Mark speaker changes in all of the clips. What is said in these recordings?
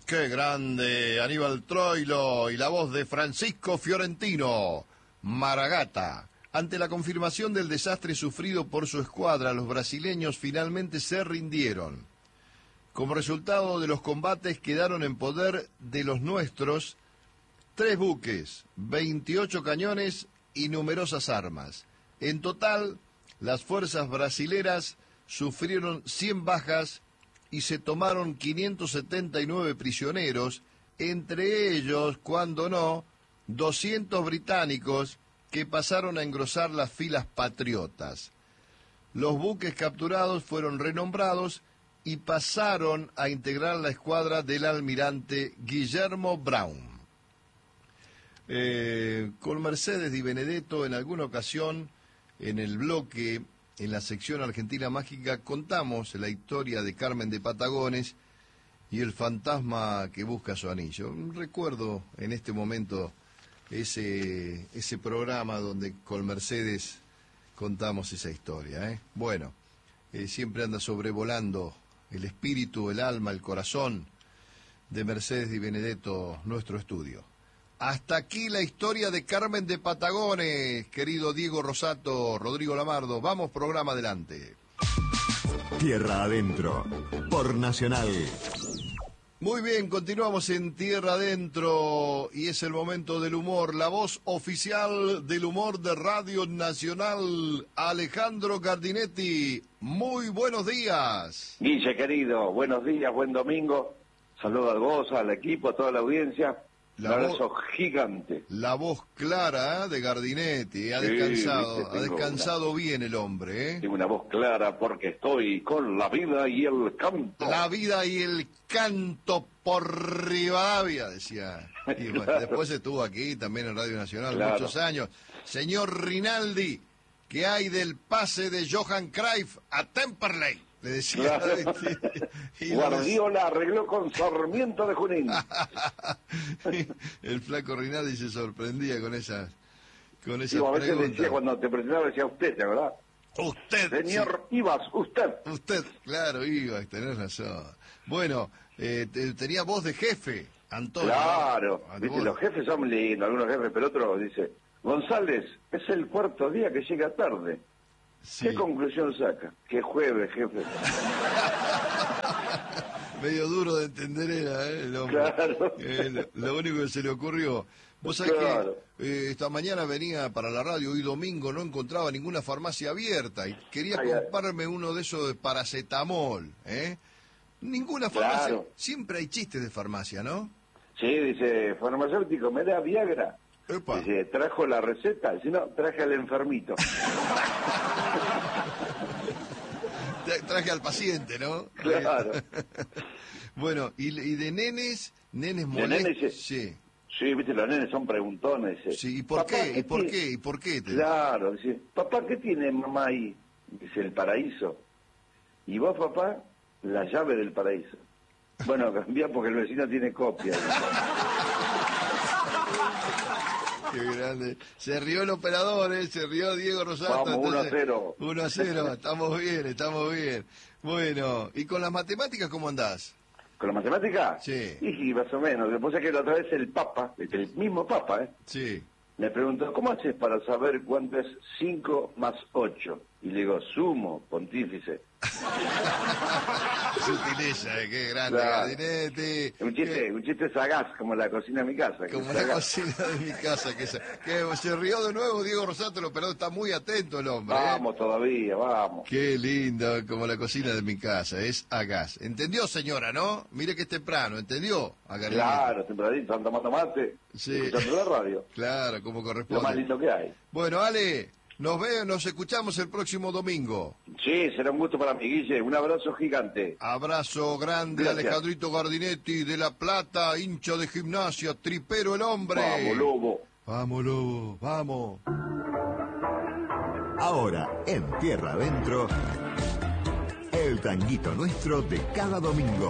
Speaker 1: Qué grande, Aníbal Troilo, y la voz de Francisco Fiorentino, Maragata. Ante la confirmación del desastre sufrido por su escuadra, los brasileños finalmente se rindieron. Como resultado de los combates quedaron en poder de los nuestros 3 buques, 28 cañones y numerosas armas. En total, las fuerzas brasileras sufrieron 100 bajas y se tomaron 579 prisioneros, entre ellos, cuando no, 200 británicos que pasaron a engrosar las filas patriotas. Los buques capturados fueron renombrados y pasaron a integrar la escuadra del almirante Guillermo Brown. Con Mercedes Di Benedetto, en alguna ocasión, en el bloque, en la sección Argentina Mágica, contamos la historia de Carmen de Patagones y el fantasma que busca su anillo. Recuerdo en este momento ese programa donde con Mercedes contamos esa historia, Bueno, siempre anda sobrevolando el espíritu, el alma, el corazón de Mercedes Di Benedetto, nuestro estudio. Hasta aquí la historia de Carmen de Patagones, querido Diego Rosato, Rodrigo Lamardo. Vamos, programa adelante.
Speaker 2: Tierra Adentro, por Nacional.
Speaker 1: Muy bien, continuamos en Tierra Adentro y es el momento del humor. La voz oficial del humor de Radio Nacional, Alejandro Gardinetti. Muy buenos días.
Speaker 3: Guille, querido, buenos días, buen domingo. Saludo a vos, al equipo, a toda la audiencia. Un abrazo gigante.
Speaker 1: La voz clara de Gardinetti, ha descansado bien el hombre.
Speaker 3: Tengo una voz clara porque estoy con la vida y el canto.
Speaker 1: La vida y el canto por Rivadavia, decía. Y bueno, después estuvo aquí también en Radio Nacional muchos años. Señor Rinaldi, ¿qué hay del pase de Johan Cruyff a Temperley? Le decía.
Speaker 3: Claro. Guardiola arregló con Sarmiento de Junín.
Speaker 1: El flaco Rinaldi se sorprendía con esas preguntas.
Speaker 3: A veces decía, cuando te presentaba, decía usted, ¿verdad?
Speaker 1: Usted.
Speaker 3: Señor sí. Ibas, usted.
Speaker 1: Usted, claro, Ibas, tenés razón. Bueno, tenía voz de jefe, Antonio.
Speaker 3: Claro, viste, los jefes son lindos, algunos jefes, pero otro dice, González, es el 4º día que llega tarde. Sí. ¿Qué conclusión saca? Que jueves, jefe.
Speaker 1: Medio duro de entender era, el hombre.
Speaker 3: Claro.
Speaker 1: Lo único que se le ocurrió. Vos sabés que esta mañana venía para la radio, hoy domingo, no encontraba ninguna farmacia abierta y quería comprarme uno de esos de paracetamol, Ninguna farmacia. Claro. Siempre hay chistes de farmacia, ¿no?
Speaker 3: Sí, dice, farmacéutico, ¿me da Viagra?
Speaker 1: Epa.
Speaker 3: Dice, ¿trajo la receta? Si no, traje al enfermito.
Speaker 1: Traje al paciente, ¿no?
Speaker 3: Claro.
Speaker 1: Bueno, y de nenes molestos.
Speaker 3: Sí. Sí, viste, los nenes son preguntones.
Speaker 1: Sí, ¿y por qué? ¿Y por qué?
Speaker 3: Claro, dice, papá, ¿qué tiene mamá ahí? Dice, el paraíso. ¿Y vos, papá? La llave del paraíso. Bueno, cambia porque el vecino tiene copia.
Speaker 1: Qué grande. Se rió el operador, se rió Diego Rosato.
Speaker 3: Vamos, 1-0.
Speaker 1: 1-0, estamos bien. Bueno, ¿y con las matemáticas cómo andás?
Speaker 3: ¿Con las matemáticas?
Speaker 1: Sí.
Speaker 3: Y más o menos. Lo que pasa es que la otra vez el Papa, el mismo Papa,
Speaker 1: Sí.
Speaker 3: me preguntó, ¿cómo haces para saber cuánto es 5 más 8? Y le digo, sumo, pontífice.
Speaker 1: Sutileza, qué grande,
Speaker 3: Claro.
Speaker 1: Gardinetti.
Speaker 3: Un chiste sagaz, como la cocina de mi casa.
Speaker 1: Como la cocina de mi casa, que se rió de nuevo Diego Rosato, el operador está muy atento el hombre.
Speaker 3: Vamos todavía, vamos.
Speaker 1: Qué lindo, como la cocina de mi casa, es a gas. ¿Entendió, señora, no? Mire que es temprano, ¿entendió?
Speaker 3: Claro, tempranito, están tomando mate, escuchando la radio.
Speaker 1: Claro, como corresponde.
Speaker 3: Lo más lindo que hay.
Speaker 1: Bueno, Ale, nos escuchamos el próximo domingo.
Speaker 3: Sí, será un gusto para mí, Guille. Un abrazo gigante.
Speaker 1: Abrazo grande. Gracias. Alejandrito Gardinetti de La Plata, hincha de Gimnasia, tripero el hombre.
Speaker 3: Vamos, Lobo.
Speaker 1: Vamos, Lobo, vamos.
Speaker 2: Ahora, en Tierra Adentro, el tanguito nuestro de cada domingo.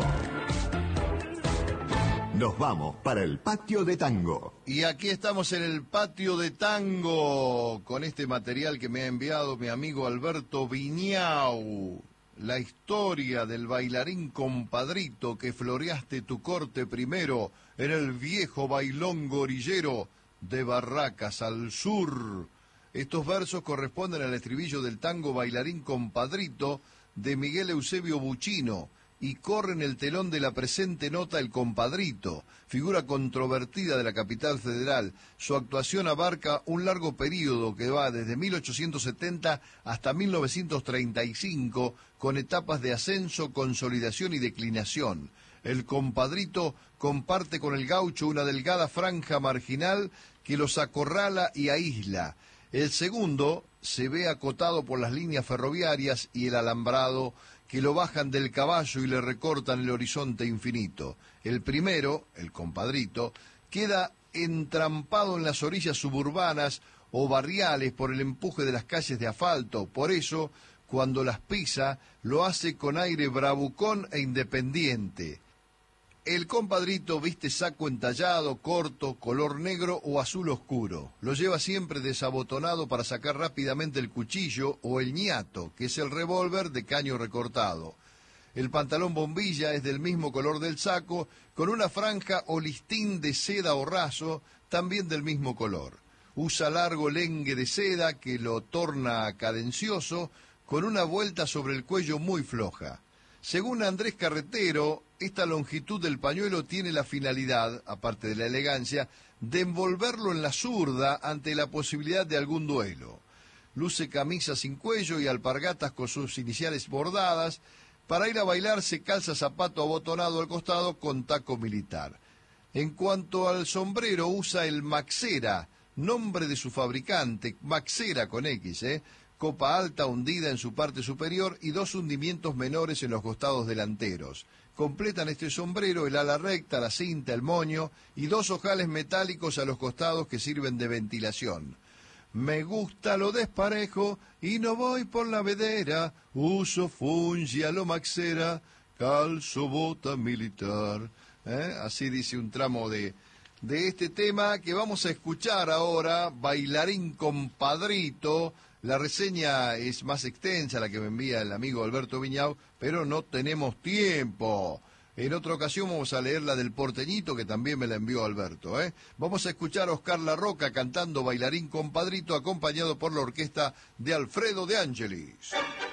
Speaker 2: Nos vamos para el patio de tango.
Speaker 1: Y aquí estamos en el patio de tango con este material que me ha enviado mi amigo Alberto Viñau. la historia del bailarín compadrito que floreaste tu corte primero en el viejo bailón gorillero de Barracas al sur. Estos versos corresponden al estribillo del tango Bailarín compadrito de Miguel Eusebio Buchino y corren el telón de la presente nota El Compadrito, figura controvertida de la capital federal. Su actuación abarca un largo período que va desde 1870 hasta 1935, con etapas de ascenso, consolidación y declinación. El Compadrito comparte con el gaucho una delgada franja marginal que los acorrala y aísla. El segundo se ve acotado por las líneas ferroviarias y el alambrado que lo bajan del caballo y le recortan el horizonte infinito. El primero, el compadrito, queda entrampado en las orillas suburbanas o barriales por el empuje de las calles de asfalto. Por eso, cuando las pisa, lo hace con aire bravucón e independiente. El compadrito viste saco entallado, corto, color negro o azul oscuro. Lo lleva siempre desabotonado para sacar rápidamente el cuchillo o el ñato, que es el revólver de caño recortado. El pantalón bombilla es del mismo color del saco, con una franja o listín de seda o raso, también del mismo color. Usa largo lengue de seda que lo torna cadencioso, con una vuelta sobre el cuello muy floja. Según Andrés Carretero, esta longitud del pañuelo tiene la finalidad, aparte de la elegancia, de envolverlo en la zurda ante la posibilidad de algún duelo. Luce camisa sin cuello y alpargatas con sus iniciales bordadas. Para ir a bailar se calza zapato abotonado al costado con taco militar. En cuanto al sombrero, usa el Maxera, nombre de su fabricante, Maxera con X, copa alta hundida en su parte superior y dos hundimientos menores en los costados delanteros. Completan este sombrero el ala recta, la cinta, el moño y dos ojales metálicos a los costados que sirven de ventilación. Me gusta lo desparejo y no voy por la vedera, uso fungi a lo Maxera, calzo bota militar. Así dice un tramo de este tema que vamos a escuchar ahora, Bailarín compadrito. La reseña es más extensa, la que me envía el amigo Alberto Viñau, pero no tenemos tiempo. En otra ocasión vamos a leer la del porteñito, que también me la envió Alberto. Vamos a escuchar a Oscar La Roca cantando Bailarín compadrito, acompañado por la orquesta de Alfredo de Angelis.